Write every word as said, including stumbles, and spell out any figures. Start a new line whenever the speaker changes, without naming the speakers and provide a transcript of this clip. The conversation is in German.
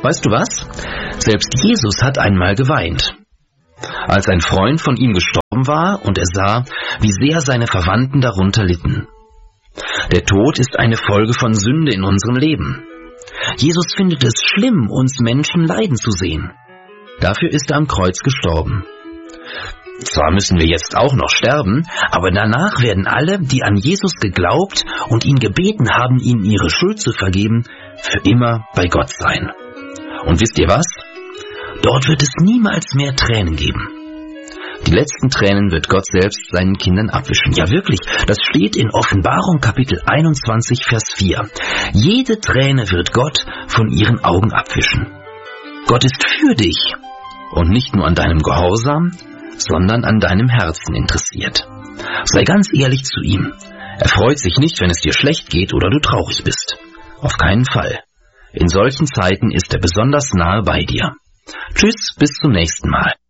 Weißt du was? Selbst Jesus hat einmal geweint. Als ein Freund von ihm gestorben war und er sah, wie sehr seine Verwandten darunter litten. Der Tod ist eine Folge von Sünde in unserem Leben. Jesus findet es schlimm, uns Menschen leiden zu sehen. Dafür ist er am Kreuz gestorben. Zwar müssen wir jetzt auch noch sterben, aber danach werden alle, die an Jesus geglaubt und ihn gebeten haben, ihnen ihre Schuld zu vergeben, für immer bei Gott sein. Und wisst ihr was? Dort wird es niemals mehr Tränen geben. Die letzten Tränen wird Gott selbst seinen Kindern abwischen. Ja wirklich, das steht in Offenbarung Kapitel einundzwanzig, Vers vier. Jede Träne wird Gott von ihren Augen abwischen. Gott ist für dich und nicht nur an deinem Gehorsam, sondern an deinem Herzen interessiert. Sei ganz ehrlich zu ihm. Er freut sich nicht, wenn es dir schlecht geht oder du traurig bist. Auf keinen Fall. In solchen Zeiten ist er besonders nahe bei dir. Tschüss, bis zum nächsten Mal.